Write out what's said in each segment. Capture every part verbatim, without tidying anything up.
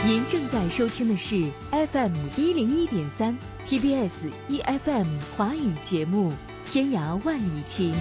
您正在收听的是 F M 一零一点三 T B S E F M 华语节目《天涯万里情》。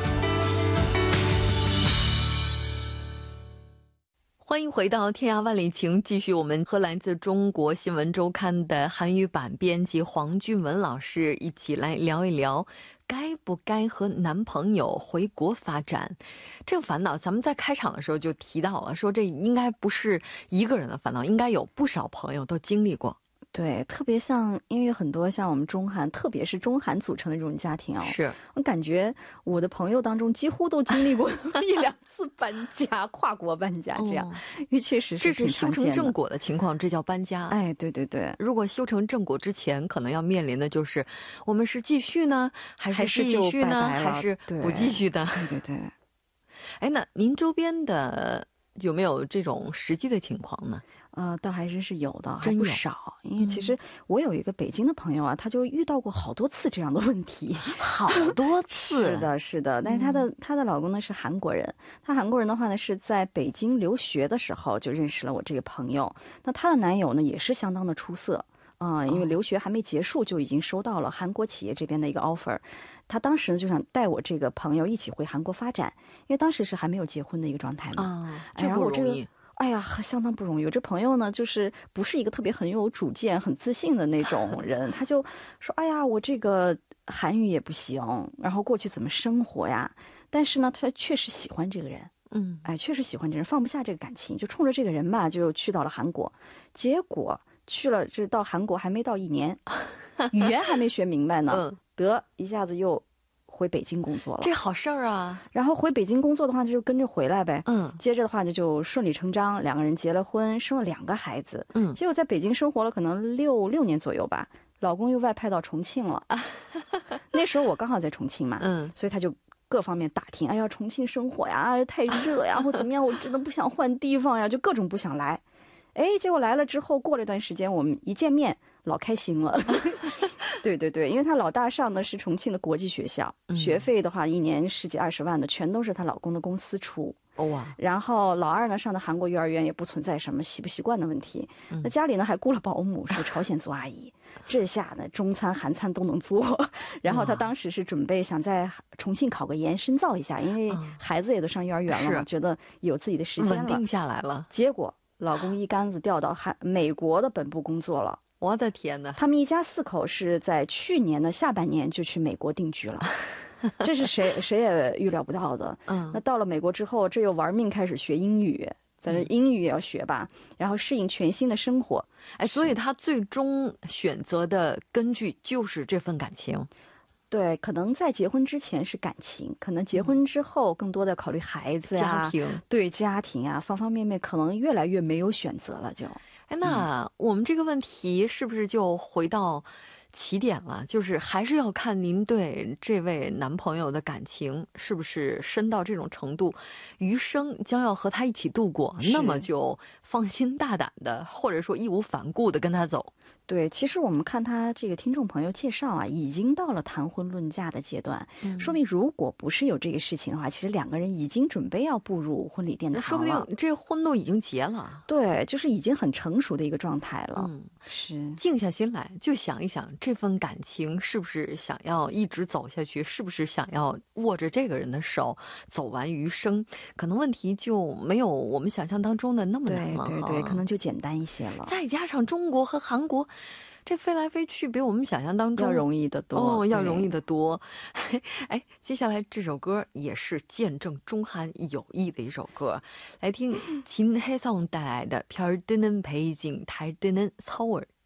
欢迎回到《天涯万里情》，继续我们和来自中国新闻周刊的韩语版编辑黄俊文老师一起来聊一聊该不该和男朋友回国发展。这个烦恼咱们在开场的时候就提到了，说这应该不是一个人的烦恼，应该有不少朋友都经历过。 对，特别像因为很多像我们中韩，特别是中韩组成的这种家庭啊， 是我感觉我的朋友当中几乎都经历过一两次搬家跨国搬家这样、哦、因为确实是挺常见的。这是修成正果的情况，这叫搬家。哎，对对对，如果修成正果之前可能要面临的就是我们是继续呢还是继续呢还是不继续的。对对对。哎，那您周边的有没有这种实际的情况呢？呃，倒还真是有的，还不少。因为其实我有一个北京的朋友啊，他就遇到过好多次这样的问题，好多次。是的，是的。但是她的、嗯、她的老公呢是韩国人，她韩国人的话呢是在北京留学的时候就认识了我这个朋友。那她的男友呢也是相当的出色。啊、呃，因为留学还没结束就已经收到了韩国企业这边的一个 offer， 他当时呢就想带我这个朋友一起回韩国发展，因为当时是还没有结婚的一个状态嘛。啊，这不容易。哎呀，相当不容易。我这朋友呢，就是不是一个特别很有主见、很自信的那种人，他就说：“哎呀，我这个韩语也不行，然后过去怎么生活呀？”但是呢，他确实喜欢这个人，嗯，哎，确实喜欢这个人，放不下这个感情，就冲着这个人吧，就去到了韩国。结果去了，这到韩国还没到一年，语言还没学明白呢，嗯、得一下子又回北京工作了。这好事儿啊！然后回北京工作的话，就跟着回来呗。嗯，接着的话就就顺理成章，两个人结了婚，生了两个孩子。嗯，结果在北京生活了可能六六年左右吧，老公又外派到重庆了。那时候我刚好在重庆嘛，嗯，所以他就各方面打听，哎呀，重庆生活呀，太热呀，或怎么样，我真的不想换地方呀，就各种不想来。哎，结果来了之后，过了一段时间，我们一见面，老开心了。对对对，因为她老大上的是重庆的国际学校，嗯、学费的话一年十几二十万的，全都是她老公的公司出。哇！然后老二呢上的韩国幼儿园，也不存在什么习不习惯的问题。嗯、那家里呢还雇了保姆，是朝鲜族阿姨。这下呢中餐韩餐都能做。然后她当时是准备想在重庆考个研深造一下，因为孩子也都上幼儿园了嘛，觉得有自己的时间了，稳定下来了。结果老公一竿子调到韩美国的本部工作了。我的天哪！他们一家四口是在去年的下半年就去美国定居了，这是谁谁也预料不到的。嗯，那到了美国之后，这又玩命开始学英语，在这英语也要学吧，然后适应全新的生活。哎，所以他最终选择的根据就是这份感情。对，可能在结婚之前是感情，可能结婚之后更多的考虑孩子呀、家庭，对家庭啊，方方面面可能越来越没有选择了就。哎，那我们这个问题是不是就回到起点了？就是还是要看您对这位男朋友的感情是不是深到这种程度，余生将要和他一起度过，那么就放心大胆的，或者说义无反顾的跟他走。对，其实我们看他这个听众朋友介绍啊，已经到了谈婚论嫁的阶段，嗯、说明如果不是有这个事情的话，其实两个人已经准备要步入婚礼殿堂了，说不定这婚都已经结了。对，就是已经很成熟的一个状态了。嗯，是静下心来就想一想，这份感情是不是想要一直走下去，是不是想要握着这个人的手走完余生，可能问题就没有我们想象当中的那么难了。对对对，可能就简单一些了。再加上中国和韩国这飞来飞去比我们想象当中要容易得多哦，要容易得多。哎，接下来这首歌也是见证中韩友谊的一首歌，来听金혜성带来的별드는 베이징 달드는 서울。